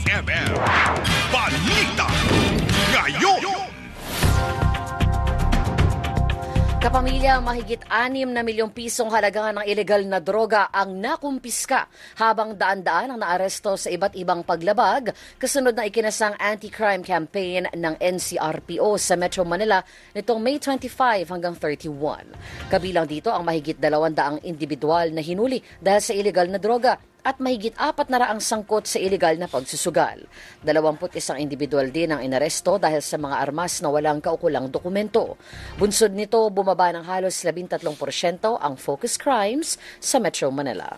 DZMM Balita Ngayon. Kapamilya, mahigit 6 na milyong pisong halaga ng ilegal na droga ang nakumpiska habang daan-daan ang naaresto sa iba't ibang paglabag kasunod na ikinasang anti-crime campaign ng NCRPO sa Metro Manila nitong May 25 hanggang 31. Kabilang dito ang mahigit 200 individual na hinuli dahil sa ilegal na droga at mahigit 400 sangkot sa ilegal na pagsusugal. 21 individual din ang inaresto dahil sa mga armas na walang kaukulang dokumento. Bunsod nito, bumaba ng halos 13% ang focus crimes sa Metro Manila.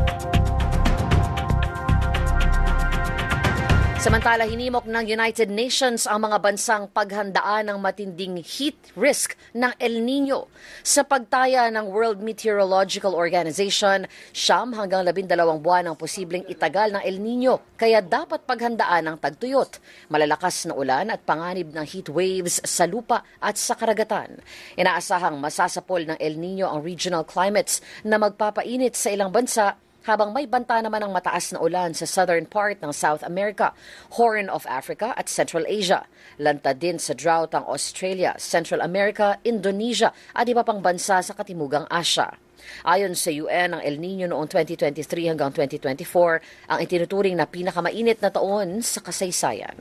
Samantala, hinimok ng United Nations ang mga bansang paghandaan ng matinding heat risk ng El Nino. Sa pagtaya ng World Meteorological Organization, 9 hanggang 12 buwan ang posibleng itagal ng El Nino, kaya dapat paghandaan ang tagtuyot, malalakas na ulan at panganib ng heat waves sa lupa at sa karagatan. Inaasahang masasapol ng El Nino ang regional climates na magpapainit sa ilang bansa, habang may banta naman ang mataas na ulan sa southern part ng South America, Horn of Africa at Central Asia. Lantad din sa drought ang Australia, Central America, Indonesia at iba pang bansa sa Katimugang Asya. Ayon sa UN, ang El Nino noong 2023 hanggang 2024 ang itinuturing na pinakamainit na taon sa kasaysayan.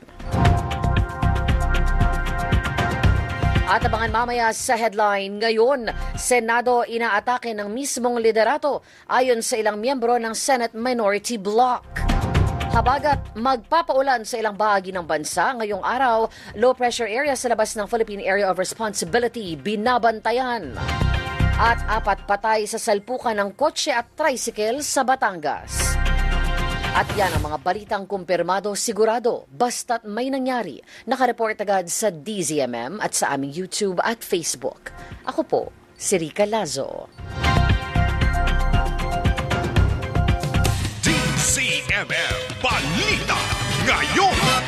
At abangan mamaya sa headline, ngayon, Senado inaatake ng mismong liderato ayon sa ilang miyembro ng Senate Minority Bloc. Habagat magpapaulan sa ilang bahagi ng bansa ngayong araw, low pressure area sa labas ng Philippine Area of Responsibility binabantayan. At 4 patay sa salpukan ng kotse at tricycle sa Batangas. At yan ang mga balitang kumpirmado sigurado basta't may nangyari. Nakareport agad sa DZMM at sa aming YouTube at Facebook. Ako po, si Rica Lazo.